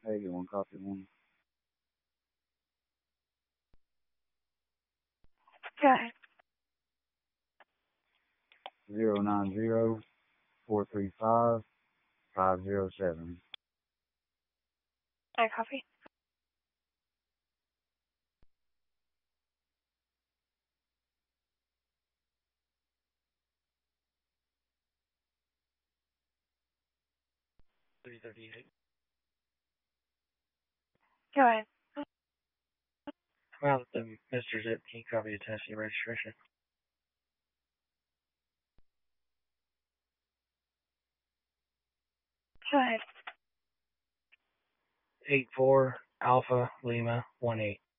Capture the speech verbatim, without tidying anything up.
Hey, you want copy one? Go ahead. Zero nine zero four three five five zero seven. I copy. three thirty-eight. Go ahead. Well, then, Mister Zip, can you copy the Tennessee registration? Go ahead. eight four Alpha Lima one eight.